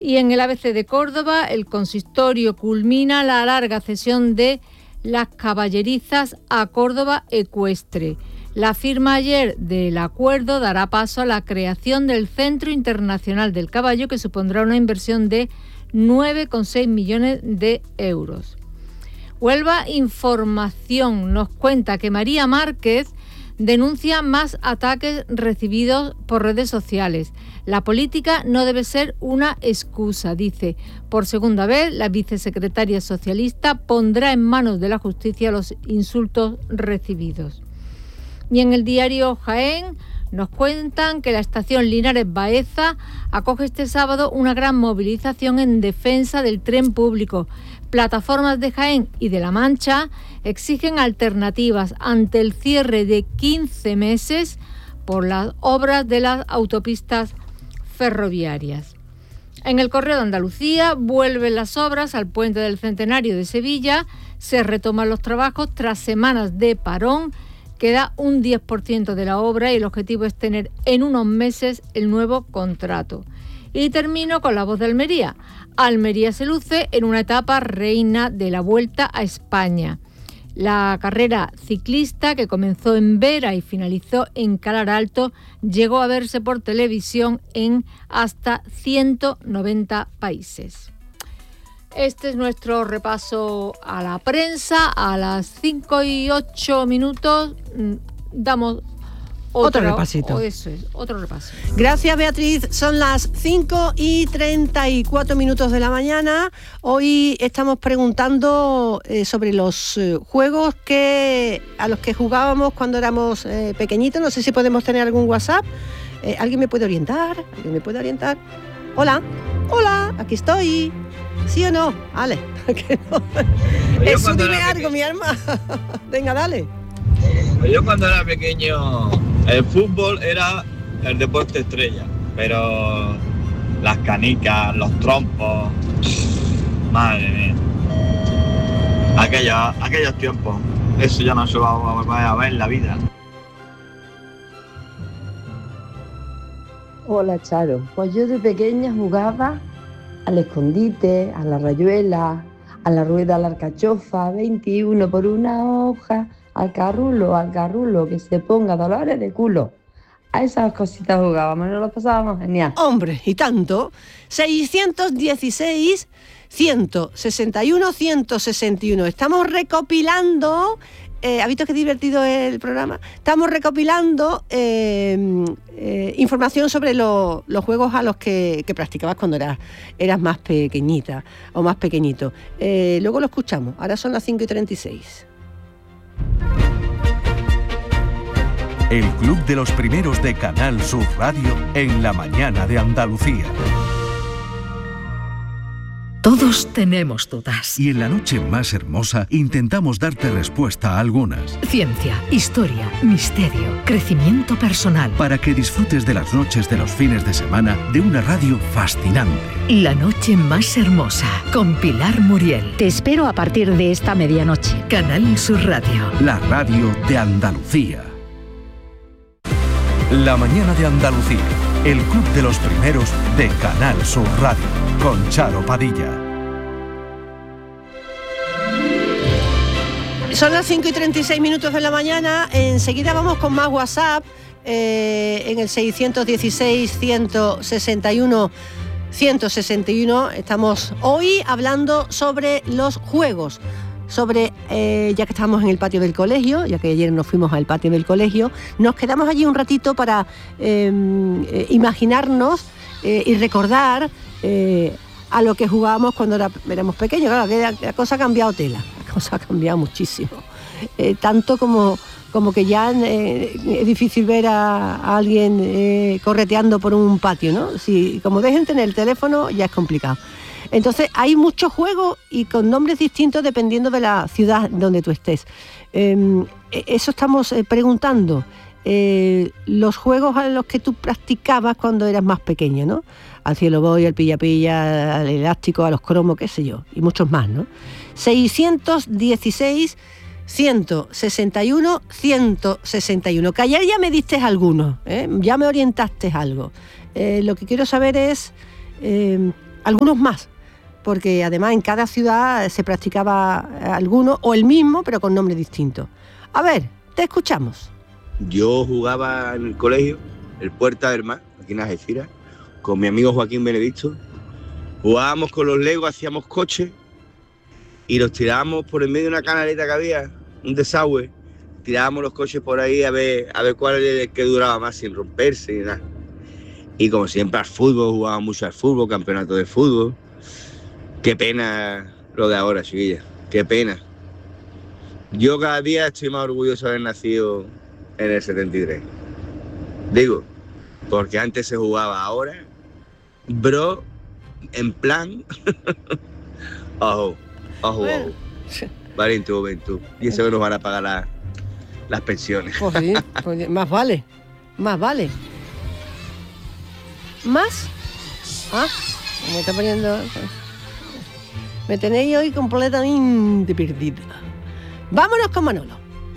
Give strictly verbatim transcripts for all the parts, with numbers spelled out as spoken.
Y en el A B C de Córdoba, el consistorio culmina la larga cesión de las caballerizas a Córdoba Ecuestre. La firma ayer del acuerdo dará paso a la creación del Centro Internacional del Caballo, que supondrá una inversión de nueve coma seis millones de euros. Huelva Información nos cuenta que María Márquez denuncia más ataques recibidos por redes sociales. La política no debe ser una excusa, dice. Por segunda vez, la vicesecretaria socialista pondrá en manos de la justicia los insultos recibidos. Y en el diario Jaén nos cuentan que la estación Linares Baeza acoge este sábado una gran movilización en defensa del tren público. Plataformas de Jaén y de La Mancha exigen alternativas ante el cierre de quince meses por las obras de las autopistas ferroviarias. En el Correo de Andalucía vuelven las obras al puente del Centenario de Sevilla, se retoman los trabajos tras semanas de parón, queda un diez por ciento de la obra y el objetivo es tener en unos meses el nuevo contrato. Y termino con La Voz de Almería. Almería se luce en una etapa reina de la Vuelta a España. La carrera ciclista, que comenzó en Vera y finalizó en Calar Alto, llegó a verse por televisión en hasta ciento noventa países. Este es nuestro repaso a la prensa. A las cinco y ocho minutos damos Otro, otro repasito. Eso es, otro repaso. Gracias, Beatriz. Son las cinco y treinta y cuatro minutos de la mañana. Hoy estamos preguntando eh, sobre los eh, juegos que a los que jugábamos cuando éramos eh, pequeñitos. No sé si podemos tener algún WhatsApp. Eh, ¿Alguien me puede orientar? ¿Alguien me puede orientar? Hola, hola, aquí estoy. ¿Sí o no? Vale. No. Eso, dime algo, mi alma. Venga, dale. Yo cuando era pequeño, el fútbol era el deporte estrella, pero las canicas, los trompos, madre mía, aquellos, aquellos tiempos, eso ya no se va a volver a ver en la vida. Hola, Charo. Pues yo de pequeña jugaba al escondite, a la rayuela, a la rueda, a la alcachofa, veintiuno por una hoja, al carrulo, al carrulo, que se ponga dolores de culo. A esas cositas jugábamos, nos lo pasábamos genial. Hombre, y tanto. seiscientos dieciséis, ciento sesenta y uno, ciento sesenta y uno. Estamos recopilando... Eh, ¿Ha visto qué divertido es el programa? Estamos recopilando eh, eh, información sobre lo, los juegos a los que, que practicabas cuando eras, eras más pequeñita o más pequeñito. Eh, luego lo escuchamos. Ahora son las cinco y treinta y seis. El Club de los Primeros de Canal Sur Radio en la mañana de Andalucía. Todos tenemos dudas. Y en la noche más hermosa intentamos darte respuesta a algunas. Ciencia, historia, misterio, crecimiento personal. Para que disfrutes de las noches de los fines de semana de una radio fascinante. La noche más hermosa, con Pilar Muriel. Te espero a partir de esta medianoche. Canal Sur Radio. La radio de Andalucía. La mañana de Andalucía. El Club de los Primeros de Canal Sur Radio. Con Charo Padilla. Son las cinco y treinta y seis minutos de la mañana. Enseguida vamos con más WhatsApp eh, en el seiscientos dieciséis, ciento sesenta y uno, ciento sesenta y uno. Estamos hoy hablando sobre los juegos. Sobre, eh, ya que estamos en el patio del colegio, ya que ayer nos fuimos al patio del colegio, nos quedamos allí un ratito para eh, eh, imaginarnos eh, y recordar eh, a lo que jugábamos cuando era, éramos pequeños. Claro, que la, la cosa ha cambiado tela, la cosa ha cambiado muchísimo. Eh, tanto como, como que ya eh, es difícil ver a, a alguien eh, correteando por un patio, ¿no? Si, como dejen tener el teléfono, ya es complicado. Entonces hay muchos juegos y con nombres distintos dependiendo de la ciudad donde tú estés. Eh, eso estamos eh, preguntando. Eh, los juegos a los que tú practicabas cuando eras más pequeño, ¿no? Al cielo voy, al pilla pilla, al elástico, a los cromos, qué sé yo, y muchos más, ¿no? seiscientos dieciséis, ciento sesenta y uno, ciento sesenta y uno. Que ayer ya me diste algunos, ¿eh? Ya me orientaste algo. Eh, lo que quiero saber es... Eh, algunos más, porque además en cada ciudad se practicaba alguno o el mismo, pero con nombre distinto. A ver, te escuchamos. Yo jugaba en el colegio, el Puerta del Mar, aquí en Algeciras, con mi amigo Joaquín Benedicto. Jugábamos con los Legos, hacíamos coches y los tirábamos por el medio de una canaleta que había, un desagüe. Tirábamos los coches por ahí a ver, a ver cuál era el que duraba más sin romperse y nada. Y como siempre al fútbol, jugábamos mucho al fútbol, campeonato de fútbol. Qué pena lo de ahora, chiquilla, qué pena. Yo cada día estoy más orgulloso de haber nacido en el setenta y tres. Digo, porque antes se jugaba, ahora, bro, en plan, ojo, ojo, Bueno. ojo, valiente juventud. Y eso que nos van a pagar la, las pensiones. Pues sí, pues más vale, más vale. ¿Más? Ah, me está poniendo... Me tenéis hoy completamente perdida. Vámonos con Manolo.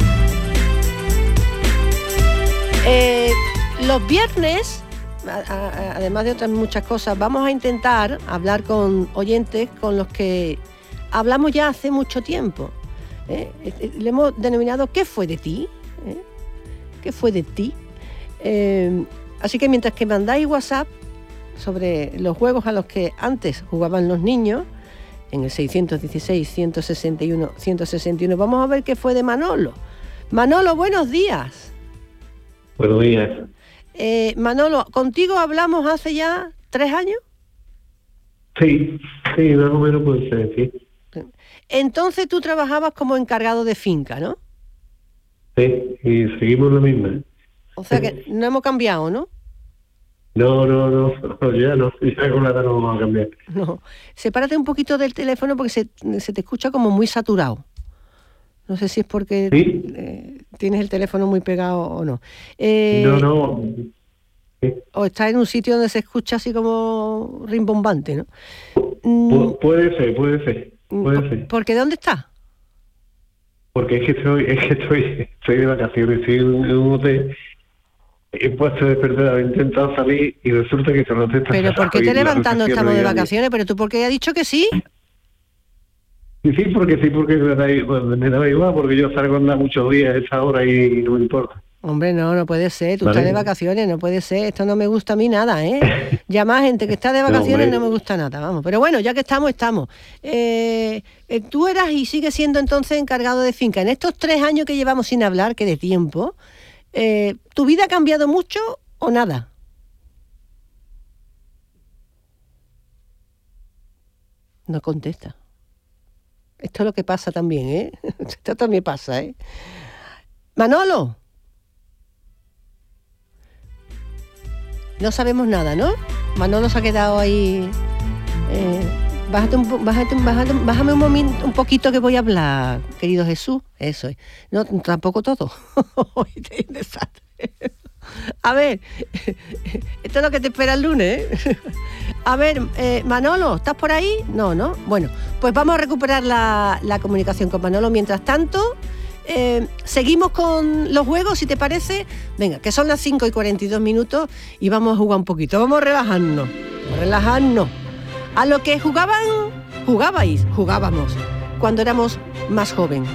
Eh, los viernes, a, a, además de otras muchas cosas, vamos a intentar hablar con oyentes con los que hablamos ya hace mucho tiempo. ¿eh? Le hemos denominado ¿qué fue de ti? ¿Eh? ¿Qué fue de ti? Eh, así que mientras que mandáis WhatsApp sobre los juegos a los que antes jugaban los niños, en el seiscientos dieciséis, ciento sesenta y uno, ciento sesenta y uno, vamos a ver qué fue de Manolo. Manolo, buenos días. Buenos días. Eh, Manolo, ¿contigo hablamos hace ya tres años? Sí, sí, más o menos puede ser, sí. Entonces tú trabajabas como encargado de finca, ¿no? Sí, y seguimos la misma. O sea que no hemos cambiado, ¿no? No, no, no, ya no, ya con la edad no vamos a cambiar. No. Sepárate un poquito del teléfono porque se, se te escucha como muy saturado. No sé si es porque ¿Sí? eh, tienes el teléfono muy pegado o no. Eh, No, no. Sí. O estás en un sitio donde se escucha así como rimbombante, ¿no? Pu- puede ser, puede ser, puede ser. ¿Por qué? ¿Dónde estás? Porque es que estoy, es que estoy, estoy de vacaciones, estoy en un, en un hotel. He puesto de perder, he intentado salir y resulta que se nos está... ¿Pero por qué te la levantando recepción estamos de ya- vacaciones? ¿Pero tú por qué has dicho que sí? Sí, sí, porque sí, porque me da, igual- me da igual, porque yo salgo a andar muchos días a esa hora y no me importa. Hombre, no, no puede ser. Tú Vale. estás de vacaciones, no puede ser. Esto no me gusta a mí nada, ¿eh? Ya más gente que está de vacaciones no, hombre. me gusta nada, vamos. Pero bueno, ya que estamos, estamos. Eh, eh, tú eras y sigues siendo entonces encargado de finca. En estos tres años que llevamos sin hablar, que de tiempo, eh, ¿tu vida ha cambiado mucho o nada? No contesta. Esto es lo que pasa también, ¿eh? Esto también pasa, ¿eh? Manolo. No sabemos nada, ¿no? Manolo se ha quedado ahí. Eh, bájate un, po- bájate, bájate, bájame un momento, un poquito que voy a hablar, querido Jesús. Eso es. No, tampoco todo. Hoy te hay un desastre. A ver, esto es lo que te espera el lunes, ¿eh? A ver, eh, Manolo, ¿estás por ahí? No, ¿no? Bueno, pues vamos a recuperar la, la comunicación con Manolo. Mientras tanto, eh, seguimos con los juegos, si te parece. Venga, que son las cinco y cuarenta y dos minutos y vamos a jugar un poquito. Vamos a relajarnos, a relajarnos. A lo que jugaban, jugabais, jugábamos, cuando éramos más joven.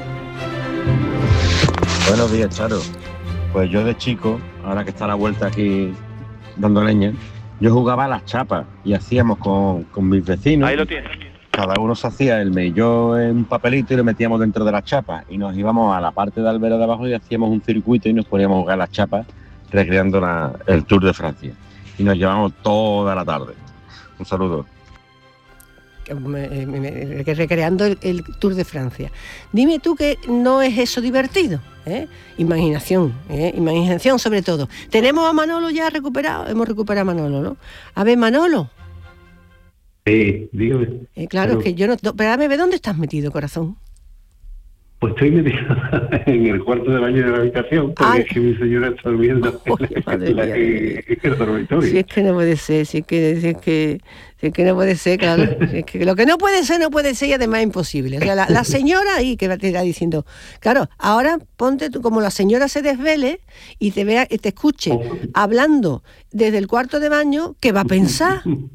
Buenos días, Charo. Pues yo de chico, ahora que está la vuelta aquí dando leña, yo jugaba a las chapas y hacíamos con, con mis vecinos. Ahí lo tienes. Cada uno se hacía el melló en un papelito y lo metíamos dentro de las chapas. Y nos íbamos a la parte de albero de abajo y hacíamos un circuito y nos poníamos a jugar a las chapas, recreando la- el Tour de Francia. Y nos llevamos toda la tarde. Un saludo. Que me- me- me- que recreando el, el Tour de Francia. Dime tú que no es eso divertido, ¿eh? Imaginación, ¿eh? Imaginación sobre todo. Tenemos a Manolo ya recuperado, hemos recuperado a Manolo, ¿no? A ver, Manolo, Sí, dígame. eh, claro, Pero- es que yo no... no- Pero a ver, ¿dónde estás metido, corazón? Pues estoy metido en el cuarto de baño de la habitación, porque Ay. es que mi señora está durmiendo en, madre la- mía. en el dormitorio. Si es que no puede ser, si es que, si es que, si es que no puede ser, claro. Si es que lo que no puede ser, no puede ser y además es imposible. O sea, la, la señora ahí que te está diciendo, claro, ahora ponte tú, como la señora se desvele y te vea, y te escuche hablando desde el cuarto de baño, ¿qué va a pensar?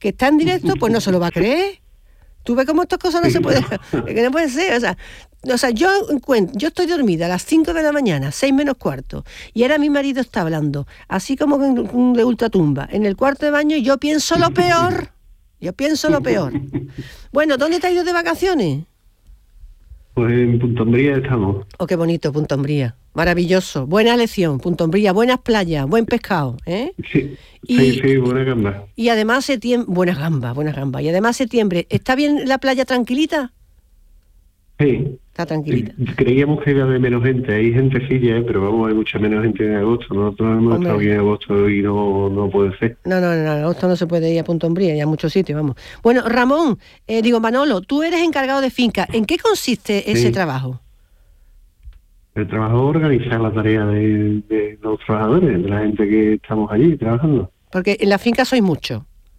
que está en directo, pues no se lo va a creer. Tú ves cómo estas cosas no se pueden, que no puede ser, o sea, o sea, yo yo estoy dormida a las cinco de la mañana, seis menos cuarto, y ahora mi marido está hablando, así como de ultratumba, en el cuarto de baño, y yo pienso lo peor, yo pienso lo peor. Bueno, ¿dónde te has ido de vacaciones? Pues en Punta Umbría estamos. Oh, qué bonito, Punta Umbría. Maravilloso. Buena elección, Punta Umbría. Buenas playas, buen pescado, ¿eh? Sí, y, sí, sí, buena gamba. Y además septiembre... Buenas gambas, buenas gambas. Y además septiembre, ¿está bien la playa tranquilita? Sí. Está tranquilita. Creíamos que iba a haber menos gente. Hay gentecilla, ¿eh? Pero vamos, hay mucha menos gente en agosto. Nosotros hemos Hombre. estado aquí en agosto y no, no puede ser. No, no, no, en agosto no se puede ir a Punta Umbría y a muchos sitios, vamos. Bueno, Ramón, eh, digo, Manolo, tú eres encargado de finca. ¿En qué consiste ese sí. trabajo? El trabajo es organizar la tarea de, de los trabajadores, de la gente que estamos allí trabajando. Porque en la finca sois muchos.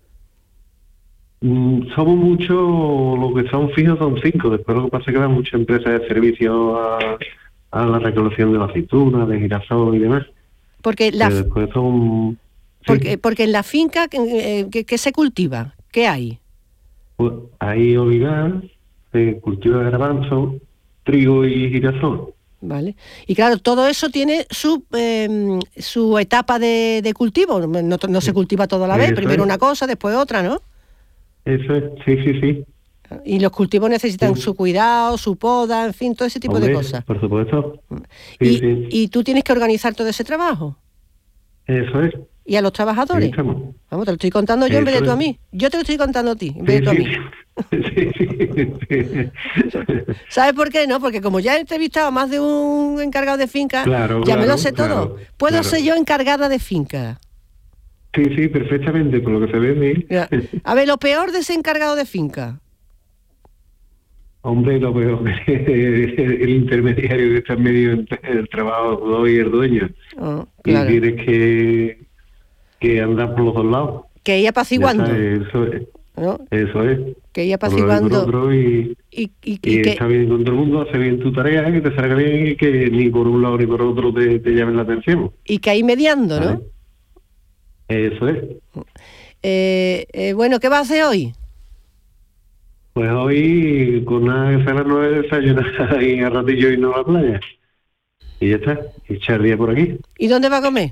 Mm, somos muchos, lo que son fijos son cinco. Después lo que pasa es que hay muchas empresas de servicio a, a la recolección de la aceituna, de girasol y demás. Porque la Pero después son... porque, sí. porque en la finca, ¿qué, qué, qué se cultiva? ¿Qué hay? Pues hay olivar, se cultiva garbanzo, trigo y girasol. Vale. Y claro, todo eso tiene su eh, su etapa de, de cultivo. No, no se cultiva todo a la vez. Eso Primero es. una cosa, después otra, ¿no? Eso es, sí, sí, sí. Y los cultivos necesitan sí. su cuidado, su poda, en fin, todo ese tipo Hombre, de cosas. Por supuesto. Sí, y, sí. y tú tienes que organizar todo ese trabajo. Eso es. ¿Y a los trabajadores? Vamos, te lo estoy contando yo Eso en vez de tú a mí. Yo te lo estoy contando a ti en vez sí, de tú sí. a mí. Sí, sí, sí. ¿Sabes por qué? No, porque como ya he entrevistado a más de un encargado de finca, claro, ya claro, me lo sé claro, todo. Puedo claro. ser yo encargada de finca. Sí, sí, perfectamente, por lo que se ve. ¿Sí? A ver, lo peor de ser encargado de finca. Hombre, lo peor es el intermediario que está en medio entre el trabajo y el dueño. Oh, claro. Y tienes que, que andar por los dos lados. Que ir apaciguando. Eso es. ¿No? Eso es. Que ir apaciguando. Otro y, y, y, y, y que... está bien con todo el mundo, hace bien tu tarea, que te salga bien y que ni por un lado ni por otro te, te llamen la atención. Y que hay mediando, ¿no? ¿Vale? Eso es. Eh, eh, bueno, ¿qué vas a hacer hoy? Pues hoy, con nada que será nueve, desayunar ahí a ratillo y no a la playa. Y ya está, echar día por aquí. ¿Y dónde va a comer?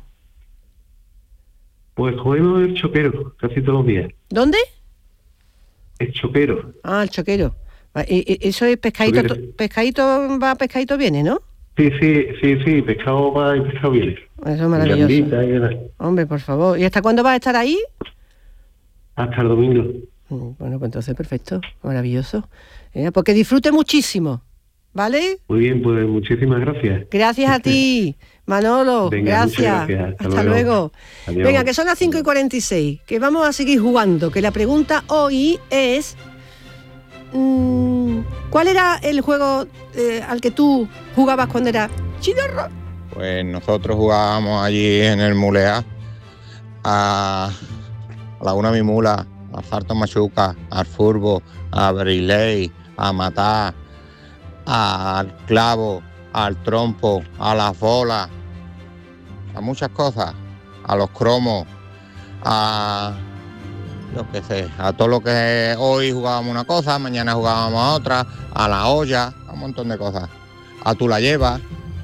Pues comemos el Choquero, casi todos los días. ¿Dónde? El Choquero. Ah, el Choquero. ¿Y, y, eso es pescadito, to, pescadito va, pescadito viene, ¿no? Sí, sí, sí, sí, pescado va y pescado viene. Eso es maravilloso. Y Hombre, por favor. ¿Y hasta cuándo vas a estar ahí? Hasta el domingo. Bueno, pues entonces perfecto, maravilloso. Eh, porque disfrute muchísimo, ¿vale? Muy bien, pues muchísimas gracias. Gracias a ti, Manolo. Venga, gracias. gracias. Hasta, Hasta luego. luego. Venga, que son las cinco y cuarenta y seis, que vamos a seguir jugando, que la pregunta hoy es... Mmm, ¿cuál era el juego eh, al que tú jugabas cuando eras chidorro? Pues nosotros jugábamos allí en el Mulea a, a Laguna Mimula, a Farto Machuca, al furbo, a Briley, a matar, al clavo, al trompo, a las bolas, a muchas cosas, a los cromos, a lo que sé, a todo lo que hoy jugábamos una cosa, mañana jugábamos a otra, a la olla, a un montón de cosas. A tú la llevas.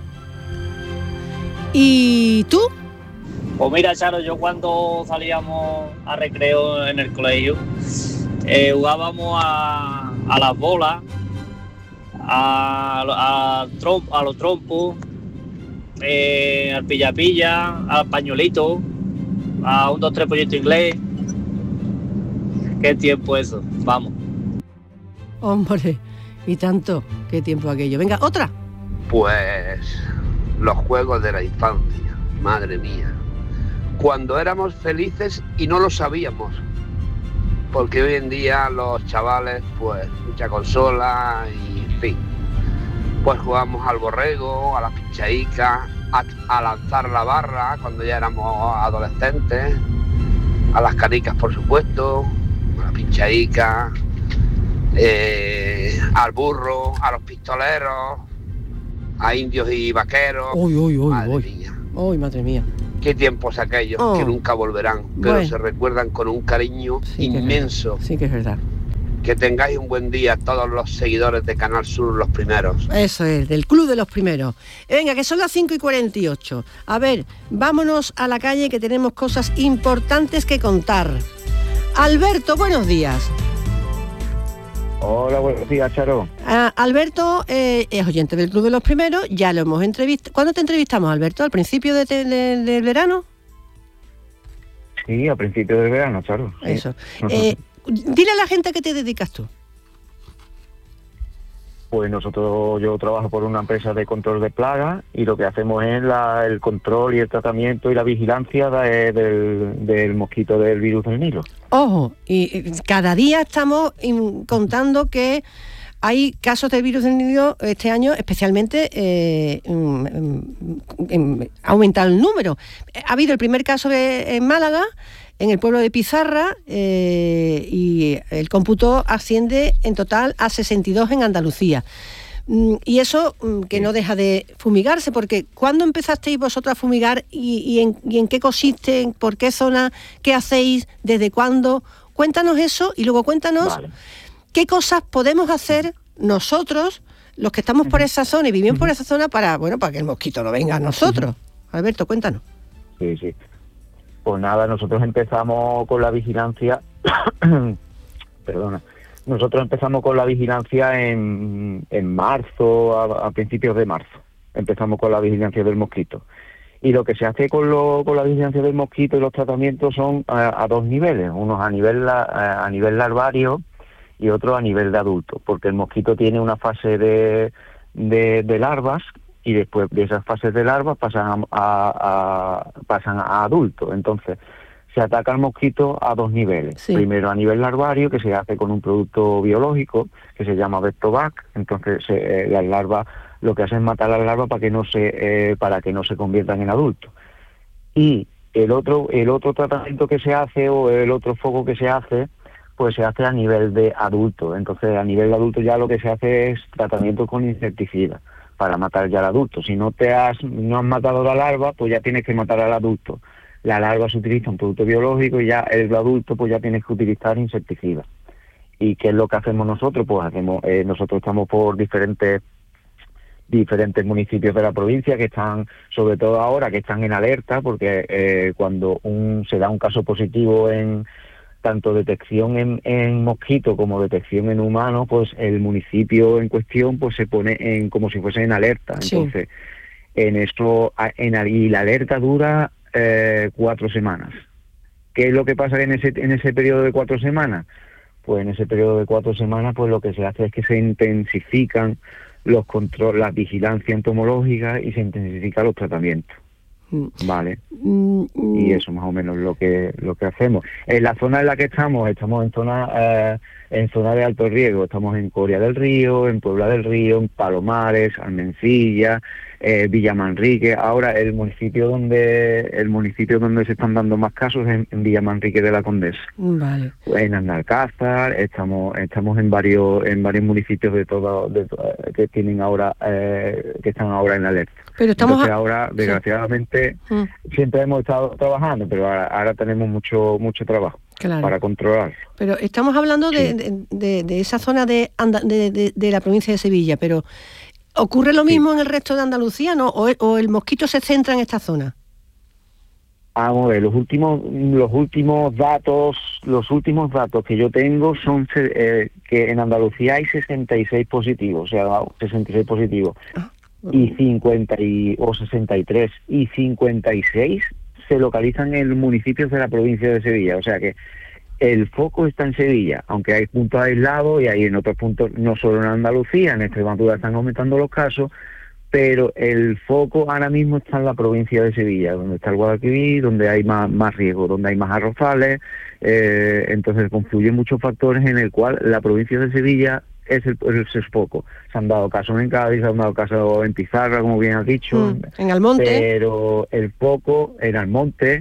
¿Y tú? Pues mira, Charo, yo cuando salíamos a recreo en el colegio, eh, jugábamos a, a las bolas, a, a, tromp, a los trompos, eh, al pilla-pilla, al pañuelito, a un, dos, tres pollito inglés. Qué tiempo eso, vamos. Hombre, y tanto, qué tiempo aquello. Venga, otra. Pues los juegos de la infancia, madre mía. Cuando éramos felices y no lo sabíamos. Porque hoy en día los chavales, pues, mucha consola y en fin. Pues jugamos al borrego, a la pinchaica, a, a lanzar la barra cuando ya éramos adolescentes, a las canicas, por supuesto, a la pinchaica, eh, al burro, a los pistoleros, a indios y vaqueros. Uy, uy, uy, madre uy. mía. Uy, madre mía. Qué tiempos aquellos Oh. que nunca volverán, pero Bueno. se recuerdan con un cariño Sí que es inmenso. verdad. Sí que es verdad. Que tengáis un buen día todos los seguidores de Canal Sur, los primeros. Eso es, del Club de los Primeros. Venga, que son las cinco y cuarenta y ocho. A ver, vámonos a la calle que tenemos cosas importantes que contar. Alberto, buenos días. Hola, buenos días, Charo. Ah, Alberto eh, es oyente del Club de los Primeros, ya lo hemos entrevistado. ¿Cuándo te entrevistamos, Alberto? ¿Al principio de te- de- del verano? Sí, a principios del verano, Charo. Sí. Eso. Eh, dile a la gente a qué te dedicas tú. Pues nosotros, yo trabajo por una empresa de control de plagas y lo que hacemos es la- el control y el tratamiento y la vigilancia de- del, del mosquito del virus del Nilo. Ojo, y eh, cada día estamos in- contando que hay casos del virus del Nilo este año, especialmente eh, mm, mm, mm, ha aumentado el número. Ha habido el primer caso de- en Málaga, en el pueblo de Pizarra, eh, y el cómputo asciende en total a sesenta y dos en Andalucía. Mm, Y eso mm, que no deja de fumigarse, porque ¿cuándo empezasteis vosotros a fumigar y, y, en, y en qué consiste, por qué zona, qué hacéis, desde cuándo? Cuéntanos eso y luego cuéntanos Vale. qué cosas podemos hacer nosotros, los que estamos por esa zona y vivimos por esa zona, para, bueno, para que el mosquito no venga a nosotros. Alberto, cuéntanos. Sí, sí. Pues nada, nosotros empezamos con la vigilancia, perdona, nosotros empezamos con la vigilancia en, en marzo, a, a principios de marzo, empezamos con la vigilancia del mosquito. Y lo que se hace con, lo, con la vigilancia del mosquito y los tratamientos son a, a dos niveles, unos a nivel, la, a, a nivel larvario y otros a nivel de adulto, porque el mosquito tiene una fase de, de, de larvas, y después de esas fases de larvas pasan a, a- a- pasan a adultos. Entonces, se ataca al mosquito a dos niveles. Sí. Primero a nivel larvario, que se hace con un producto biológico que se llama Vectovac. Entonces, se- eh, las larvas, lo que hacen es matar a las larvas para que no se eh, para que no se conviertan en adultos. Y el otro el otro tratamiento que se hace, o el otro foco que se hace, pues se hace a nivel de adulto. Entonces, a nivel de adulto ya lo que se hace es tratamiento con insecticida para matar ya al adulto. Si no te has no has matado a la larva, pues ya tienes que matar al adulto. La larva se utiliza un producto biológico y ya el adulto pues ya tienes que utilizar insecticida. ¿Y qué es lo que hacemos nosotros? Pues hacemos eh, nosotros estamos por diferentes diferentes municipios de la provincia que están, sobre todo ahora, que están en alerta, porque eh, cuando un se da un caso positivo en tanto detección en, en mosquito como detección en humano, pues el municipio en cuestión pues se pone en como si fuese en alerta. Sí. Entonces, en esto, a- en al- y la alerta dura eh, cuatro semanas. ¿Qué es lo que pasa en ese en ese periodo de cuatro semanas? Pues en ese periodo de cuatro semanas, pues lo que se hace es que se intensifican los control, la vigilancia entomológica y se intensifican los tratamientos. Vale. Y eso más o menos lo que lo que hacemos. En la zona en la que estamos, estamos en zona eh, en zona de alto riesgo, estamos en Coria del Río, en Puebla del Río, en Palomares, Almencilla, eh, Villamanrique. Ahora el municipio donde el municipio donde se están dando más casos es en, en Villamanrique de la Condesa. Vale. En Analcázar, estamos estamos en varios en varios municipios de todo de, to- que tienen ahora eh, que están ahora en alerta. Pero estamos Entonces a- ahora, desgraciadamente, Mm. siempre hemos estado trabajando, pero ahora, ahora tenemos mucho mucho trabajo Claro. para controlarlo. Pero estamos hablando de, de- de- de esa zona de, Anda- de, de- de la provincia de Sevilla, pero ¿ocurre lo mismo en el resto de Andalucía, no? ¿O el, o el mosquito se centra en esta zona? Vamos a ver, los últimos los últimos datos los últimos datos que yo tengo son eh, que en Andalucía hay sesenta y seis positivos, o sea, sesenta y seis positivos. Y cincuenta y, o sesenta y tres y cincuenta y seis se localizan en municipios de la provincia de Sevilla, o sea que el foco está en Sevilla, aunque hay puntos aislados y hay en otros puntos, no solo en Andalucía, en Extremadura están aumentando los casos, pero el foco ahora mismo está en la provincia de Sevilla, donde está el Guadalquivir, donde hay más, más riesgo, donde hay más arrozales, eh, entonces confluyen muchos factores en el cual la provincia de Sevilla es el, es el foco. Se han dado casos en Cádiz, se han dado casos en Pizarra, como bien has dicho, Mm, en Almonte. pero el foco en Almonte,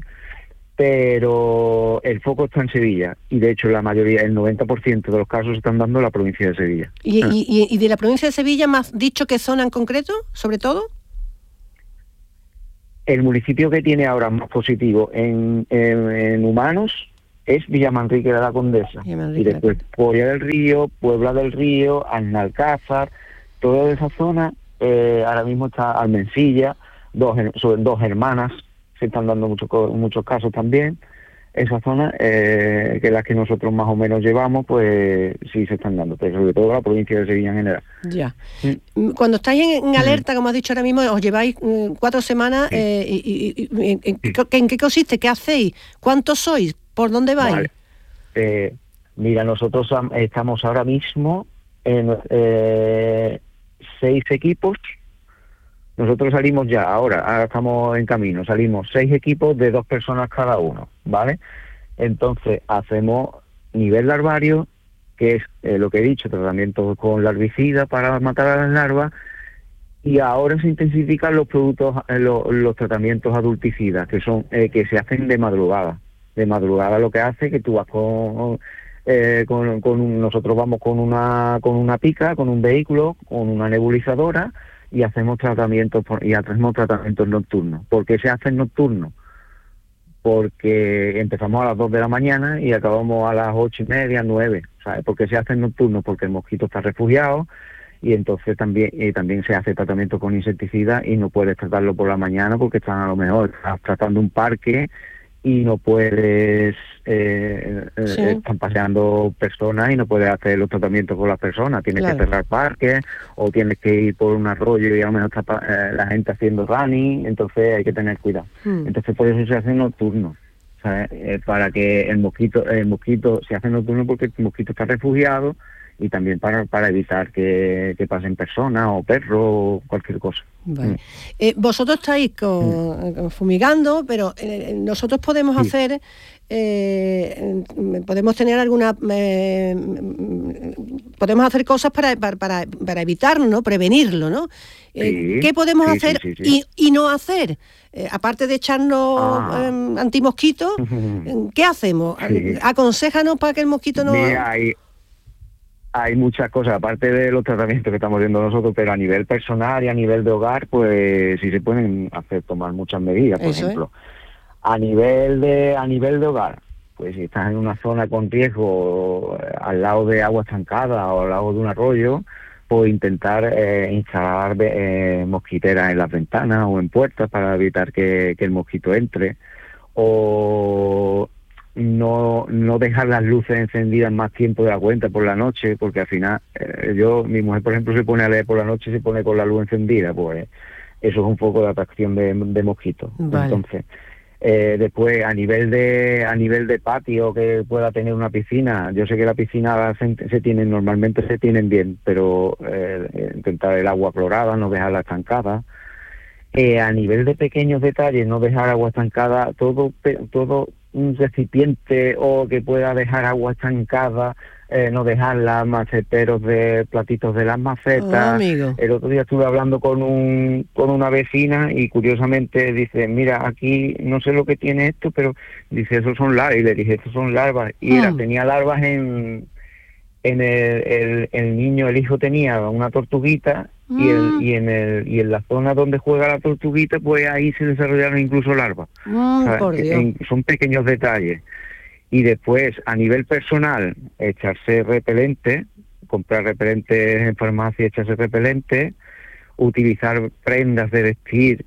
pero el foco está en Sevilla, y de hecho la mayoría, el noventa por ciento de los casos se están dando en la provincia de Sevilla. ¿Y, y- y- y de la provincia de Sevilla me has dicho qué zona en concreto, sobre todo? el municipio que tiene ahora más positivo en, en, en humanos es Villamanrique de la Condesa. Y después Polla del Río, Puebla del Río, Alnalcázar, toda esa zona, eh, ahora mismo está Almensilla, dos, sobre dos hermanas, se están dando muchos muchos casos también. Esa zona, eh, que las que nosotros más o menos llevamos, pues sí se están dando, pero sobre todo la provincia de Sevilla en general. Ya. Mm. Cuando estáis en, en alerta, como has dicho ahora mismo, os lleváis mm, cuatro semanas, sí. eh, y, y, y, ¿en, en, sí. ¿en qué consiste? ¿Qué hacéis? ¿Cuántos sois? ¿Por dónde vais? Vale. Eh, mira, nosotros estamos ahora mismo en eh, seis equipos. Nosotros salimos ya, ahora, ahora estamos en camino, salimos seis equipos de dos personas cada uno, ¿vale? Entonces, hacemos nivel larvario, que es eh, lo que he dicho, tratamiento con larvicida para matar a las larvas, y ahora se intensifican los productos, eh, los, los tratamientos adulticidas, que son eh, que se hacen de madrugada. De madrugada lo que hace que tú vas con... Eh, con, con nosotros vamos con una con una pica, con un vehículo, con una nebulizadora, y hacemos tratamientos y hacemos tratamientos nocturnos. ¿Por qué se hacen nocturnos? Porque empezamos a las dos de la mañana y acabamos a las ocho y media, nueve. ¿Sabes? ¿Por qué se hacen nocturnos? Porque el mosquito está refugiado y entonces también y también se hace tratamiento con insecticida y no puedes tratarlo por la mañana porque están a lo mejor estás tratando un parque y no puedes, eh, sí. eh, están paseando personas y no puedes hacer los tratamientos con las personas, tienes claro. que cerrar parques o tienes que ir por un arroyo y a lo mejor está eh, la gente haciendo running, entonces hay que tener cuidado. Mm. Entonces por eso se hace nocturno, ¿sabes? Eh, para que el mosquito, el mosquito se hace nocturno porque el mosquito está refugiado y también para, para evitar que, que pasen personas o perros o cualquier cosa. Vale. Mm. Eh, vosotros estáis con, mm. fumigando, pero eh, nosotros podemos sí. hacer, eh, podemos tener alguna, eh, podemos hacer cosas para, para, para, para evitarlo, ¿no? Prevenirlo, ¿no? Eh, sí. ¿Qué podemos sí, hacer sí, sí, sí. Y, y no hacer? Eh, aparte de echarnos ah. eh, antimosquitos, ¿qué hacemos? Sí. Aconséjanos para que el mosquito no... Mira, hay... Hay muchas cosas, aparte de los tratamientos que estamos viendo nosotros, pero a nivel personal y a nivel de hogar, pues sí se pueden hacer tomar muchas medidas. Por Eso ejemplo, es. a nivel de a nivel de hogar, pues si estás en una zona con riesgo, eh, al lado de agua estancada o al lado de un arroyo, pues intentar eh, instalar eh, mosquiteras en las ventanas o en puertas para evitar que, que el mosquito entre, o no no dejar las luces encendidas más tiempo de la cuenta por la noche, porque al final eh, yo mi mujer por ejemplo se pone a leer por la noche y se pone con la luz encendida, pues eso es un foco de atracción de, de mosquitos. Vale. Entonces eh, después a nivel de a nivel de patio que pueda tener una piscina, yo sé que la piscina se, se tienen normalmente se tienen bien, pero eh, intentar el agua clorada, no dejarla estancada. Eh, a nivel de pequeños detalles, no dejar agua estancada, todo todo un recipiente o que pueda dejar agua estancada, eh, no dejar las maceteros de platitos de las macetas. Oh, el otro día estuve hablando con un con una vecina y curiosamente dice, mira, aquí no sé lo que tiene esto, pero dice, esos son larvas, y le dije, esos son larvas, y mm. era, tenía larvas en en el, el, el niño, el hijo tenía una tortuguita, mm. y el, y en el y en la zona donde juega la tortuguita, pues ahí se desarrollaron incluso larvas. Mm, por Dios. En, son pequeños detalles. Y después, a nivel personal, echarse repelente, comprar repelentes en farmacia, echarse repelente, utilizar prendas de vestir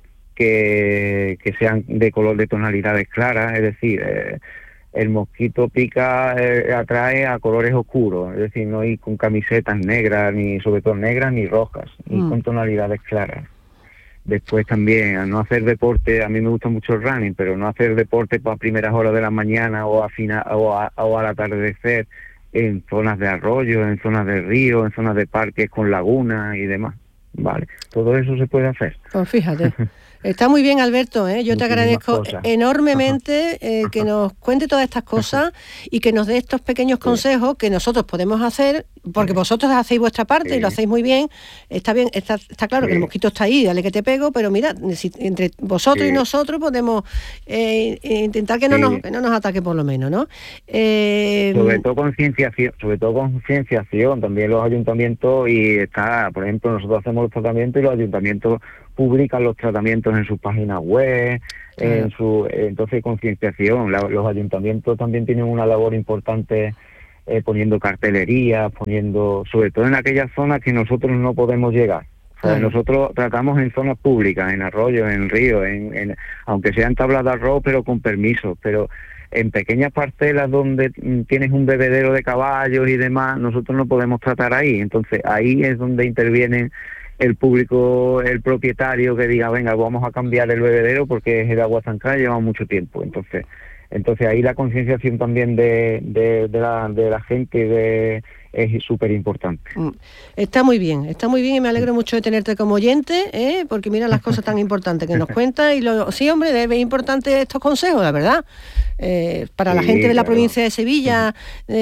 que, que sean de color de tonalidades claras, es decir, eh, el mosquito pica, eh, atrae a colores oscuros, es decir, no ir con camisetas negras, ni sobre todo negras, ni rojas, ni mm. con tonalidades claras. Después también, a no hacer deporte, a mí me gusta mucho el running, pero no hacer deporte para primeras horas de la mañana o a, fina, o a, o al atardecer en zonas de arroyo, en zonas de río, en zonas de parques con lagunas y demás. Vale, todo eso se puede hacer. Pues fíjate. Está muy bien, Alberto, ¿eh? Yo te agradezco cosas. enormemente eh, que nos cuente todas estas cosas y que nos dé estos pequeños consejos que nosotros podemos hacer, porque vosotros hacéis vuestra parte sí. y lo hacéis muy bien. Está bien, está, está claro sí. que el mosquito está ahí, dale que te pego, pero mira, si, entre vosotros sí. y nosotros podemos eh, intentar que no, sí. nos, que no nos ataque por lo menos, ¿no? Eh, sobre todo concienciación, sobre todo concienciación, también los ayuntamientos, y está, por ejemplo, nosotros hacemos los tratamientos y los ayuntamientos publican los tratamientos en sus páginas web, claro. en su entonces concienciación. La, los ayuntamientos también tienen una labor importante eh, poniendo cartelería, poniendo, sobre todo en aquellas zonas que nosotros no podemos llegar. O sea, nosotros tratamos en zonas públicas, en arroyos, en ríos, en, en, aunque sean tablas de arroz, pero con permiso, pero en pequeñas parcelas donde tienes un bebedero de caballos y demás, nosotros no podemos tratar ahí. Entonces ahí es donde interviene el público, el propietario, que diga, venga, vamos a cambiar el bebedero porque es de agua estancada y lleva mucho tiempo. Entonces entonces ahí la concienciación también de, de, de, la, de la gente de, es súper importante. Está muy bien, está muy bien y me alegro mucho de tenerte como oyente, ¿eh? Porque mira las cosas tan importantes que nos cuentas y lo, sí, hombre, es importante estos consejos, la verdad, eh, para sí, la gente de la claro. provincia de Sevilla,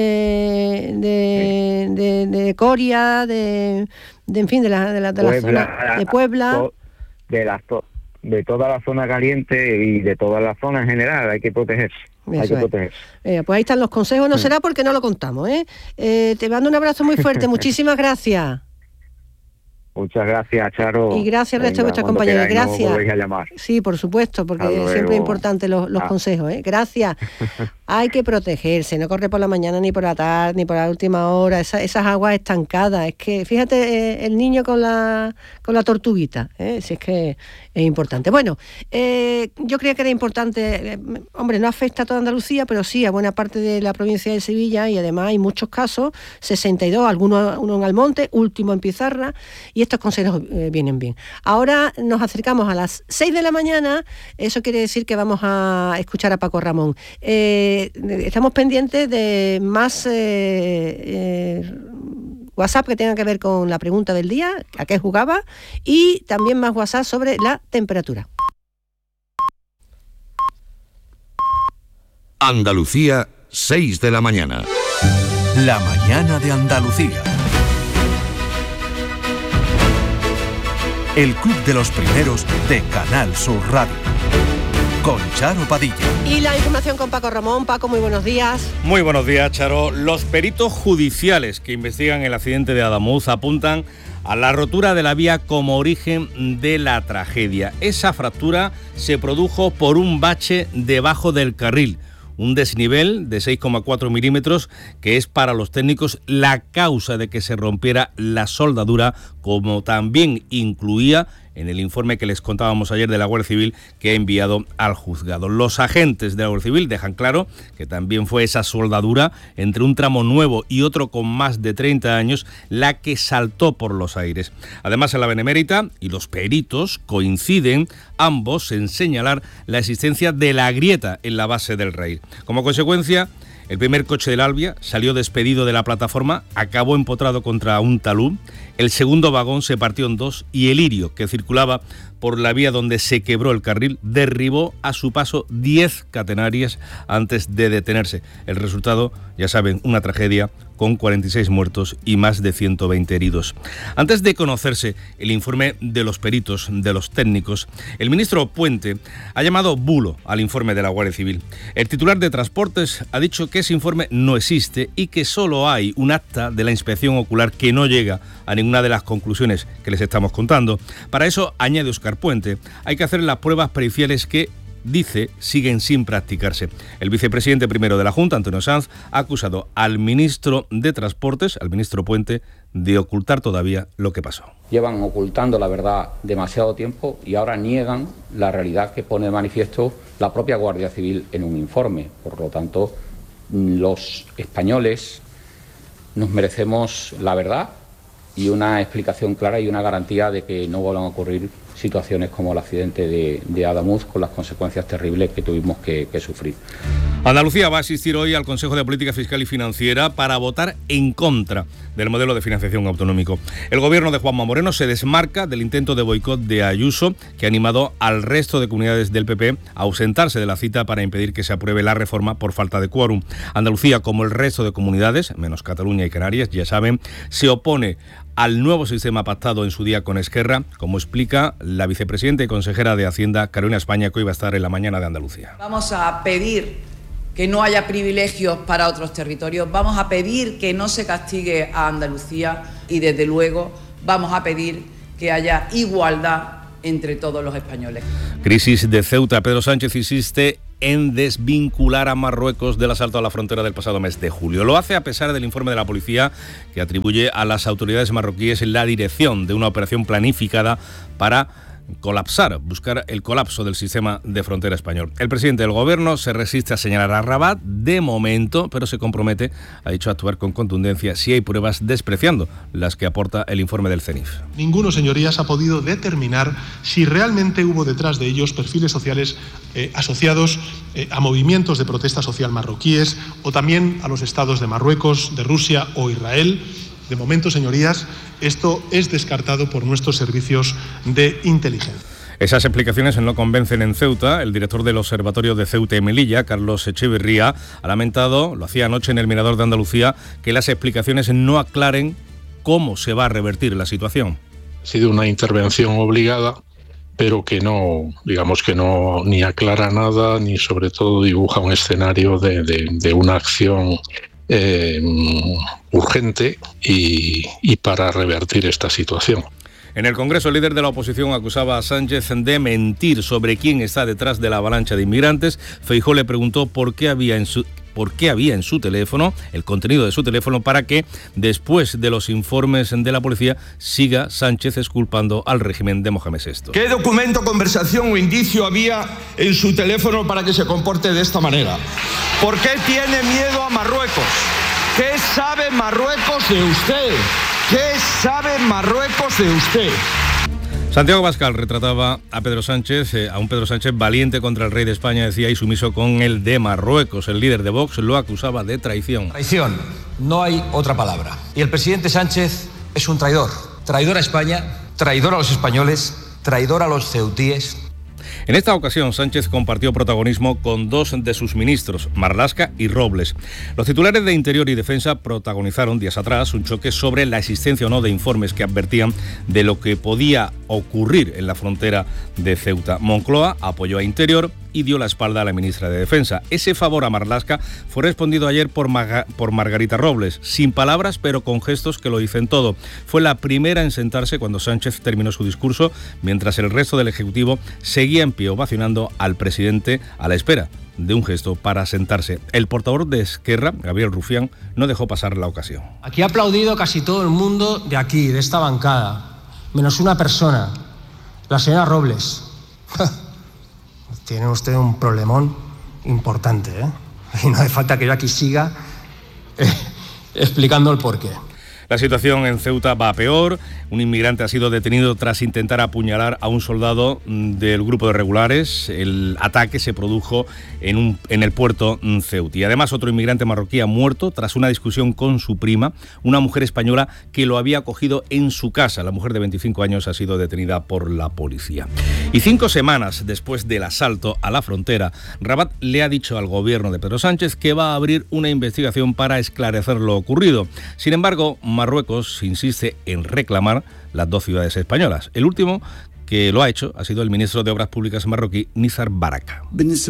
de, de, sí. de, de Coria, de, de en fin, de la, de la, de la zona de Puebla, de las de toda la zona caliente y de toda la zona en general, hay que protegerse. Hay que protegerse. Eh, pues ahí están los consejos, no será porque no lo contamos, ¿eh? Eh, te mando un abrazo muy fuerte, muchísimas gracias. Muchas gracias, Charo. Y gracias al resto de vuestras compañeras. Gracias. A llamar. Sí, por supuesto, porque siempre es importante los, los ah. consejos, ¿eh? Gracias. Hay que protegerse, no corre por la mañana ni por la tarde ni por la última hora, esa, esas aguas estancadas. Es que, fíjate, eh, el niño con la con la tortuguita, ¿eh? Si es que es importante. Bueno, eh, yo creía que era importante, eh, hombre, no afecta a toda Andalucía, pero sí a buena parte de la provincia de Sevilla y además hay muchos casos, sesenta y dos, algunos uno en Almonte, último en Pizarra, y estos consejos eh, vienen bien. Ahora nos acercamos a las seis de la mañana, eso quiere decir que vamos a escuchar a Paco Ramón. Eh, estamos pendientes de más eh, eh, WhatsApp que tengan que ver con la pregunta del día, a qué jugaba, y también más WhatsApp sobre la temperatura. Andalucía, seis de la mañana. La mañana de Andalucía. El club de los primeros de Canal Sur Radio. Con Charo Padilla. Y la información con Paco Ramón. Paco, muy buenos días. Muy buenos días, Charo. Los peritos judiciales que investigan el accidente de Adamuz apuntan a la rotura de la vía como origen de la tragedia. Esa fractura se produjo por un bache debajo del carril, un desnivel de seis coma cuatro milímetros que es para los técnicos la causa de que se rompiera la soldadura, como también incluía en el informe que les contábamos ayer de la Guardia Civil que ha enviado al juzgado. Los agentes de la Guardia Civil dejan claro que también fue esa soldadura entre un tramo nuevo y otro con más de treinta años la que saltó por los aires. Además, en la Benemérita y los peritos coinciden ambos en señalar la existencia de la grieta en la base del rail. Como consecuencia, el primer coche del Albia salió despedido de la plataforma, acabó empotrado contra un talud, el segundo vagón se partió en dos y el Irio, que circulaba por la vía donde se quebró el carril, derribó a su paso diez catenarias antes de detenerse. El resultado, ya saben, una tragedia con cuarenta y seis muertos y más de ciento veinte heridos. Antes de conocerse el informe de los peritos, de los técnicos, el ministro Puente ha llamado bulo al informe de la Guardia Civil. El titular de Transportes ha dicho que ese informe no existe y que solo hay un acta de la inspección ocular que no llega a ninguna de las conclusiones que les estamos contando. Para eso, añade Óscar Puente, hay que hacer las pruebas periciales que, dice, siguen sin practicarse. El vicepresidente primero de la Junta, Antonio Sanz, ha acusado al ministro de Transportes, al ministro Puente, de ocultar todavía lo que pasó. Llevan ocultando la verdad demasiado tiempo y ahora niegan la realidad que pone de manifiesto la propia Guardia Civil en un informe. Por lo tanto, los españoles nos merecemos la verdad y una explicación clara y una garantía de que no vuelvan a ocurrir situaciones como el accidente de, de Adamuz, con las consecuencias terribles que tuvimos que, que sufrir. Andalucía va a asistir hoy al Consejo de Política Fiscal y Financiera para votar en contra del modelo de financiación autonómico. El gobierno de Juanma Moreno se desmarca del intento de boicot de Ayuso, que ha animado al resto de comunidades del P P a ausentarse de la cita para impedir que se apruebe la reforma por falta de quórum. Andalucía, como el resto de comunidades, menos Cataluña y Canarias, ya saben, se opone al nuevo sistema pactado en su día con Esquerra, como explica la vicepresidenta y consejera de Hacienda, Carolina España, que hoy va a estar en la mañana de Andalucía. Vamos a pedir que no haya privilegios para otros territorios, vamos a pedir que no se castigue a Andalucía y, desde luego, vamos a pedir que haya igualdad entre todos los españoles. Crisis de Ceuta. Pedro Sánchez insiste en desvincular a Marruecos del asalto a la frontera del pasado mes de julio. Lo hace a pesar del informe de la policía que atribuye a las autoridades marroquíes la dirección de una operación planificada para colapsar, buscar el colapso del sistema de frontera español. El presidente del gobierno se resiste a señalar a Rabat de momento, pero se compromete, ha dicho, a actuar con contundencia si hay pruebas, despreciando las que aporta el informe del CENIF. Ninguno, señorías, ha podido determinar si realmente hubo detrás de ellos perfiles sociales eh, asociados eh, a movimientos de protesta social marroquíes o también a los estados de Marruecos, de Rusia o Israel. De momento, señorías, esto es descartado por nuestros servicios de inteligencia. Esas explicaciones no convencen en Ceuta. El director del Observatorio de Ceuta y Melilla, Carlos Echeverría, ha lamentado, lo hacía anoche en el Mirador de Andalucía, que las explicaciones no aclaren cómo se va a revertir la situación. Ha sido una intervención obligada, pero que no, digamos que no ni aclara nada, ni sobre todo dibuja un escenario de, de, de una acción Eh, urgente y, y para revertir esta situación. En el Congreso, el líder de la oposición acusaba a Sánchez de mentir sobre quién está detrás de la avalancha de inmigrantes. Feijóo le preguntó por qué había en su por qué había en su teléfono, el contenido de su teléfono, para que, después de los informes de la policía, siga Sánchez exculpando al régimen de Mohamed sexto. ¿Qué documento, conversación o indicio había en su teléfono para que se comporte de esta manera? ¿Por qué tiene miedo a Marruecos? ¿Qué sabe Marruecos de usted? ¿Qué sabe Marruecos de usted? Santiago Abascal retrataba a Pedro Sánchez, eh, a un Pedro Sánchez valiente contra el rey de España, decía, y sumiso con el de Marruecos. El líder de Vox lo acusaba de traición. Traición, no hay otra palabra. Y el presidente Sánchez es un traidor. Traidor a España, traidor a los españoles, traidor a los ceutíes. En esta ocasión, Sánchez compartió protagonismo con dos de sus ministros, Marlaska y Robles. Los titulares de Interior y Defensa protagonizaron días atrás un choque sobre la existencia o no de informes que advertían de lo que podía ocurrir en la frontera de Ceuta. Moncloa apoyó a Interior y dio la espalda a la ministra de Defensa. Ese favor a Marlaska fue respondido ayer por, Maga, por Margarita Robles, sin palabras pero con gestos que lo dicen todo. Fue la primera en sentarse cuando Sánchez terminó su discurso, mientras el resto del Ejecutivo seguía en pie ovacionando al presidente a la espera de un gesto para sentarse. El portavoz de Esquerra, Gabriel Rufián, no dejó pasar la ocasión. Aquí ha aplaudido casi todo el mundo de aquí, de esta bancada, menos una persona, la señora Robles. Tiene usted un problemón importante, ¿eh? Y no hace falta que yo aquí siga eh, explicando el porqué. La situación en Ceuta va a peor. Un inmigrante ha sido detenido tras intentar apuñalar a un soldado del grupo de regulares. El ataque se produjo en, un, en el puerto ceutí. Además, otro inmigrante marroquí ha muerto tras una discusión con su prima, una mujer española que lo había acogido en su casa. La mujer de veinticinco años ha sido detenida por la policía. Y cinco semanas después del asalto a la frontera, Rabat le ha dicho al gobierno de Pedro Sánchez que va a abrir una investigación para esclarecer lo ocurrido. Sin embargo, Marruecos insiste en reclamar las dos ciudades españolas. El último que lo ha hecho ha sido el ministro de Obras Públicas marroquí, Nizar Baraka.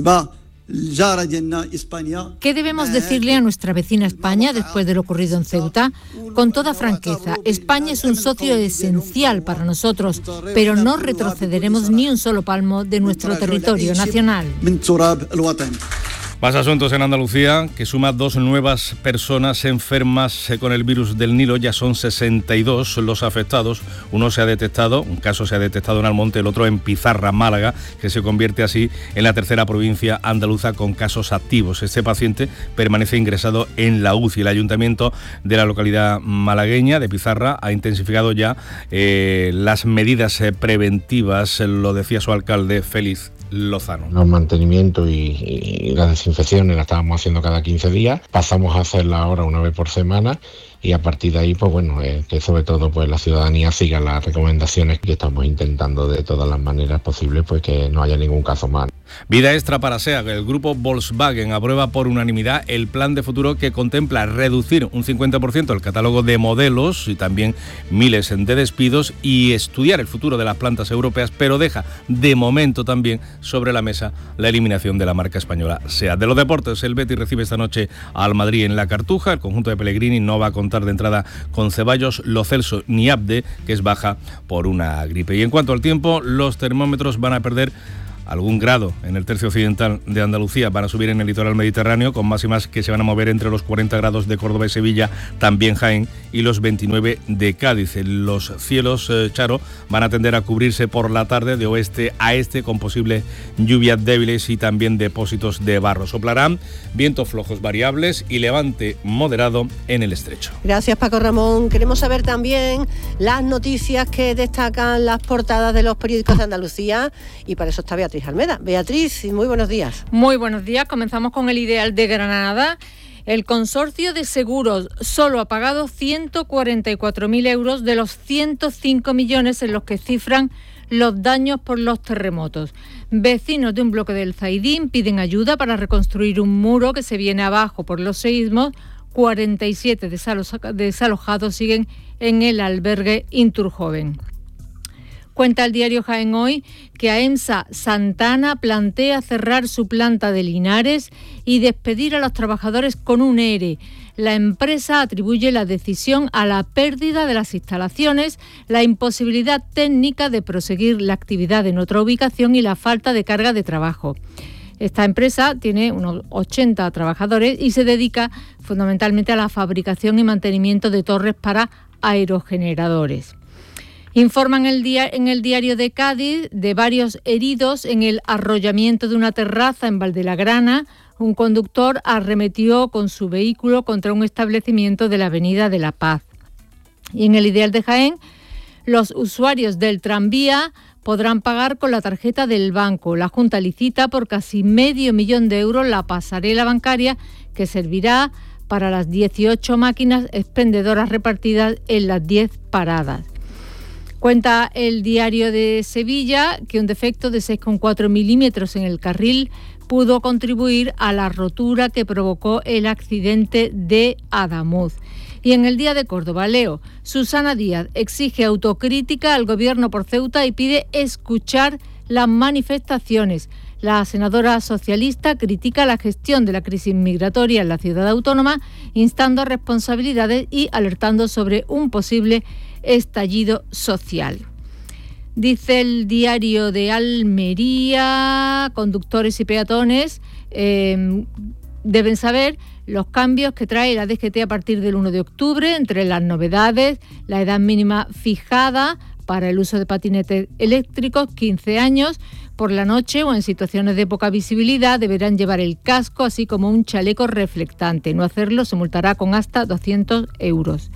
¿Qué debemos decirle a nuestra vecina España después de lo ocurrido en Ceuta? Con toda franqueza, España es un socio esencial para nosotros, pero no retrocederemos ni un solo palmo de nuestro territorio nacional. Más asuntos en Andalucía, que suma dos nuevas personas enfermas con el virus del Nilo. Ya son sesenta y dos los afectados. Uno se ha detectado, un caso se ha detectado en Almonte, el otro en Pizarra, Málaga, que se convierte así en la tercera provincia andaluza con casos activos. Este paciente permanece ingresado en la U C I. El ayuntamiento de la localidad malagueña de Pizarra ha intensificado ya eh, las medidas eh, preventivas, lo decía su alcalde, Félix Lozano. Los mantenimientos y, y las desinfecciones las estábamos haciendo cada quince días, pasamos a hacerla ahora una vez por semana y a partir de ahí, pues bueno, eh, que sobre todo pues la ciudadanía siga las recomendaciones que estamos intentando de todas las maneras posibles, pues que no haya ningún caso más. Vida extra para SEAT. El grupo Volkswagen aprueba por unanimidad el plan de futuro que contempla reducir un cincuenta por ciento el catálogo de modelos y también miles de despidos y estudiar el futuro de las plantas europeas, pero deja de momento también sobre la mesa la eliminación de la marca española SEAT. De los deportes, el Betis recibe esta noche al Madrid en la Cartuja. El conjunto de Pellegrini no va a contar de entrada con Ceballos, Lo Celso ni Abde, que es baja por una gripe. Y en cuanto al tiempo, los termómetros van a perder algún grado en el tercio occidental de Andalucía, van a subir en el litoral mediterráneo, con máximas que se van a mover entre los cuarenta grados de Córdoba y Sevilla, también Jaén, y los veintinueve de Cádiz. Los cielos, eh, Charo, van a tender a cubrirse por la tarde de oeste a este, con posibles lluvias débiles y también depósitos de barro. Soplarán vientos flojos variables y levante moderado en el estrecho. Gracias, Paco Ramón. Queremos saber también las noticias que destacan las portadas de los periódicos de Andalucía, y para eso está Beatriz Almeda. Beatriz, muy buenos días. Muy buenos días. Comenzamos con El Ideal de Granada. El consorcio de seguros solo ha pagado ciento cuarenta y cuatro mil euros de los ciento cinco millones en los que cifran los daños por los terremotos. Vecinos de un bloque del Zaidín piden ayuda para reconstruir un muro que se viene abajo por los seísmos. cuarenta y siete desalojados siguen en el albergue Inturjoven. Cuenta el diario Jaén Hoy que AEMSA Santana plantea cerrar su planta de Linares y despedir a los trabajadores con un E R E. La empresa atribuye la decisión a la pérdida de las instalaciones, la imposibilidad técnica de proseguir la actividad en otra ubicación y la falta de carga de trabajo. Esta empresa tiene unos ochenta trabajadores y se dedica fundamentalmente a la fabricación y mantenimiento de torres para aerogeneradores. Informan el día, en el diario de Cádiz de varios heridos en el arrollamiento de una terraza en Valdelagrana. Un conductor arremetió con su vehículo contra un establecimiento de la Avenida de la Paz. Y en el Ideal de Jaén, los usuarios del tranvía podrán pagar con la tarjeta del banco. La Junta licita por casi medio millón de euros la pasarela bancaria que servirá para las dieciocho máquinas expendedoras repartidas en las diez paradas. Cuenta el diario de Sevilla que un defecto de seis coma cuatro milímetros en el carril pudo contribuir a la rotura que provocó el accidente de Adamuz. Y en el Día de Córdoba, leo, Susana Díaz exige autocrítica al gobierno por Ceuta y pide escuchar las manifestaciones. La senadora socialista critica la gestión de la crisis migratoria en la ciudad autónoma, instando responsabilidades y alertando sobre un posible estallido social. Dice el diario de Almería, conductores y peatones eh, deben saber los cambios que trae la D G T a partir del uno de octubre, entre las novedades, la edad mínima fijada para el uso de patinetes eléctricos, quince años, por la noche o en situaciones de poca visibilidad deberán llevar el casco, así como un chaleco reflectante. No hacerlo se multará con hasta doscientos euros.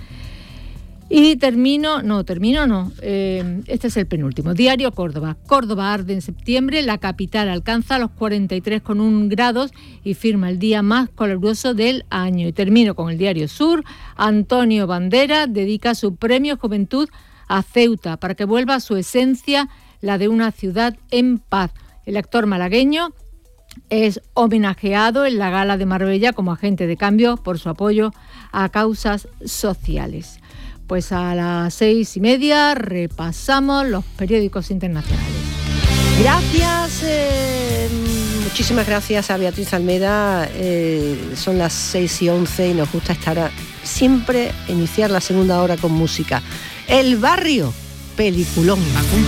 Y termino, no, termino no, eh, este es el penúltimo. Diario Córdoba. Córdoba arde en septiembre, la capital alcanza los cuarenta y tres coma uno grados y firma el día más caluroso del año. Y termino con el Diario Sur. Antonio Bandera dedica su premio Juventud a Ceuta para que vuelva a su esencia, la de una ciudad en paz. El actor malagueño es homenajeado en la gala de Marbella como agente de cambio por su apoyo a causas sociales. Pues a las seis y media repasamos los periódicos internacionales. Gracias, eh, muchísimas gracias a Beatriz Almeda. Eh, son las seis y once y nos gusta estar a, siempre iniciar la segunda hora con música. El Barrio, peliculón.